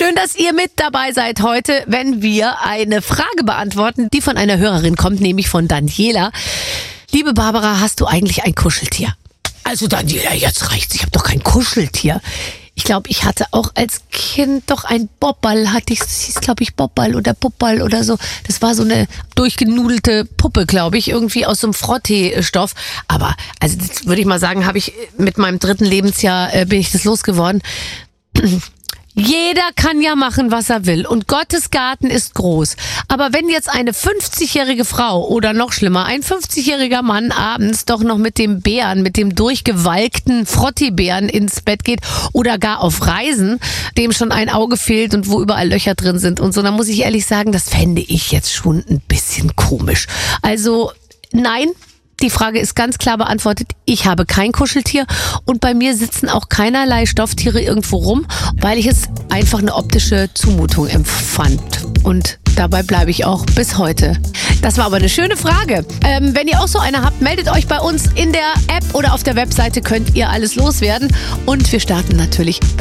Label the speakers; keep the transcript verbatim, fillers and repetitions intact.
Speaker 1: Schön, dass ihr mit dabei seid heute, wenn wir eine Frage beantworten, die von einer Hörerin kommt, nämlich von Daniela. Liebe Barbara, hast du eigentlich ein Kuscheltier? Also Daniela, jetzt reicht's, ich habe doch kein Kuscheltier. Ich glaube, ich hatte auch als Kind doch ein Bobball, hatte ich, das hieß glaube ich Bobball oder Puppball oder so. Das war so eine durchgenudelte Puppe, glaube ich, irgendwie aus so einem Frottee-Stoff. Aber, also das würde ich mal sagen, habe ich mit meinem dritten Lebensjahr, äh, bin ich das losgeworden. Jeder kann ja machen, was er will und Gottes Garten ist groß. Aber wenn jetzt eine fünfzigjährige Frau oder noch schlimmer, ein fünfzigjähriger Mann abends doch noch mit dem Bären, mit dem durchgewalkten Frottee-Bären ins Bett geht oder gar auf Reisen, dem schon ein Auge fehlt und wo überall Löcher drin sind und so, dann muss ich ehrlich sagen, das fände ich jetzt schon ein bisschen komisch. Also nein. Die Frage ist ganz klar beantwortet. Ich habe kein Kuscheltier und bei mir sitzen auch keinerlei Stofftiere irgendwo rum, weil ich es einfach eine optische Zumutung empfand. Und dabei bleibe ich auch bis heute. Das war aber eine schöne Frage. Ähm, wenn ihr auch so eine habt, meldet euch bei uns in der App oder auf der Webseite, könnt ihr alles loswerden. Und wir starten natürlich mit